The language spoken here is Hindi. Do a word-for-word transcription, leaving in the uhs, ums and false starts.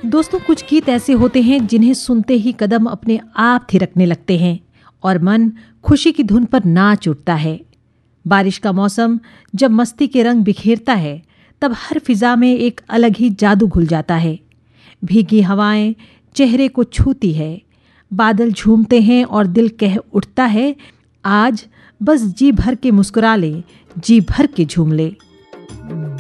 दोस्तों, कुछ गीत ऐसे होते हैं जिन्हें सुनते ही कदम अपने आप थिरकने लगते हैं और मन खुशी की धुन पर नाच उठता है। बारिश का मौसम जब मस्ती के रंग बिखेरता है तब हर फिजा में एक अलग ही जादू घुल जाता है। भीगी हवाएं चेहरे को छूती है, बादल झूमते हैं और दिल कह उठता है, आज बस जी भर के मुस्कुरा ले, जी भर के झूम ले।